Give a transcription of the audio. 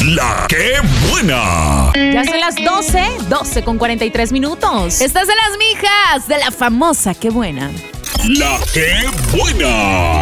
La que buena. Ya son las 12 con 43 minutos. Estás en las mijas de la famosa Qué Buena. La que buena.